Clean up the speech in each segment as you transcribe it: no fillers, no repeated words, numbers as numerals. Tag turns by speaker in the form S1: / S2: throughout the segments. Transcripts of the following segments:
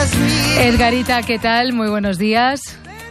S1: Edgarita, ¿qué tal? Muy buenos días.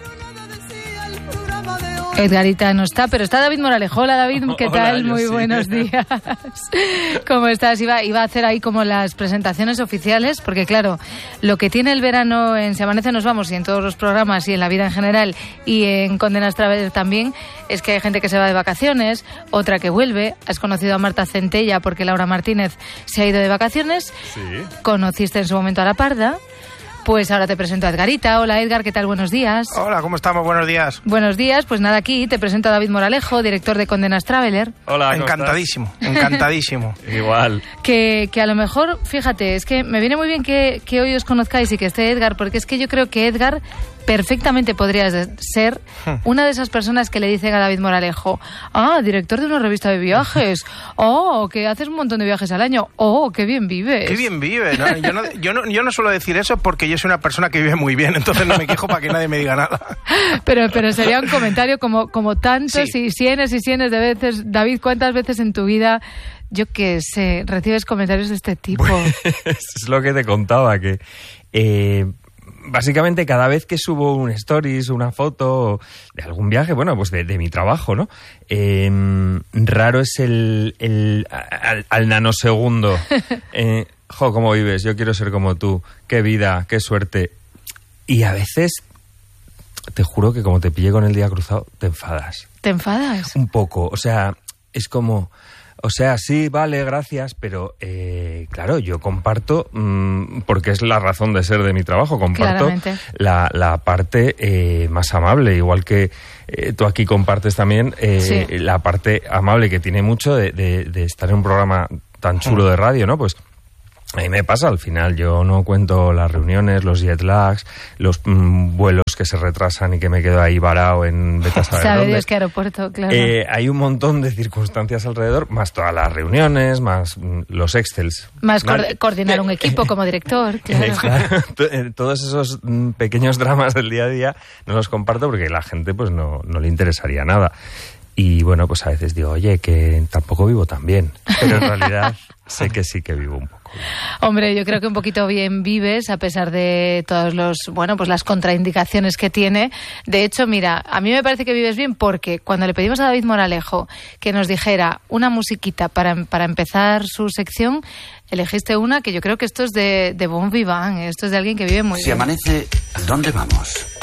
S1: Edgarita no está, pero está David Moralejo. Hola, David, ¿qué tal? Muy buenos días. ¿Cómo estás? Iba a hacer ahí como las presentaciones oficiales, porque claro, lo que tiene el verano en Se Amanece Nos Vamos y en todos los programas y en la vida en general y en Condenas Traveler también, es que hay gente que se va de vacaciones, otra que vuelve. Has conocido a Marta Centella porque Laura Martínez se ha ido de vacaciones.
S2: Sí.
S1: Conociste en su momento a La Parda. Pues ahora te presento a Edgarita. Hola, Edgar, ¿qué tal? Buenos días.
S3: Hola, ¿cómo estamos? Buenos días.
S1: Buenos días, pues nada, aquí te presento a David Moralejo, director de Condenas Traveler.
S2: Hola,
S3: encantadísimo, encantadísimo.
S2: Igual.
S1: Que a lo mejor, fíjate, es que me viene muy bien que hoy os conozcáis y que esté Edgar, porque es que yo creo que Edgar perfectamente podrías ser una de esas personas que le dicen a David Moralejo: director de una revista de viajes, que haces un montón de viajes al año, qué bien vives.
S3: Qué bien vive, ¿no? Yo no suelo decir eso porque yo soy una persona que vive muy bien, entonces no me quejo para que nadie me diga nada.
S1: Pero sería un comentario como tantos
S3: sí.
S1: y cientos de veces. David, ¿cuántas veces en tu vida, yo qué sé, recibes comentarios de este tipo?
S2: Pues, es lo que te contaba, que básicamente cada vez que subo un stories, una foto de algún viaje, bueno, pues de mi trabajo, ¿no? Raro es al nanosegundo. ¿Cómo vives? Yo quiero ser como tú. Qué vida, qué suerte. Y a veces, te juro que como te pillé con el día cruzado, te enfadas.
S1: ¿Te enfadas?
S2: Un poco, o sea, es como... O sea, sí, vale, gracias, pero claro, yo comparto, porque es la razón de ser de mi trabajo, comparto la parte más amable, igual que tú aquí compartes también
S1: sí.
S2: La parte amable que tiene mucho de estar en un programa tan chulo de radio, ¿no? Pues a mí me pasa, al final yo no cuento las reuniones, los jet lags, los vuelos que se retrasan y que me quedo ahí varado en vete a saber
S1: sabe
S2: dónde.
S1: Dios qué aeropuerto, claro.
S2: Hay un montón de circunstancias alrededor, más todas las reuniones, más los excels.
S1: Más coordinar un equipo como director, claro.
S2: Claro. Todos esos pequeños dramas del día a día no los comparto porque la gente pues no le interesaría nada. Y bueno, pues a veces digo, oye, que tampoco vivo tan bien. Pero en realidad sé que sí que vivo un poco bien.
S1: Hombre, yo creo que un poquito bien vives, a pesar de todos las contraindicaciones que tiene. De hecho, mira, a mí me parece que vives bien porque cuando le pedimos a David Moralejo que nos dijera una musiquita para empezar su sección, elegiste una que yo creo que esto es de Bon Vivant, esto es de alguien que vive muy bien.
S4: Si amanece, ¿dónde vamos?